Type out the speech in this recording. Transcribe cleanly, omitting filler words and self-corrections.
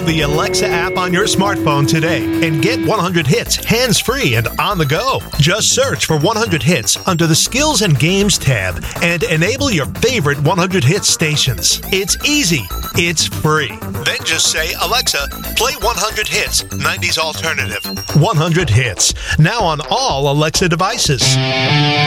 the Alexa app on your smartphone today and get 100 hits hands-free and on the go. Just search for 100 hits under the Skills and Games tab and enable your favorite 100 hits stations. It's easy. It's free. Then just say, Alexa, play 100 hits, 90s alternative. 100 hits. Now on all Alexa devices.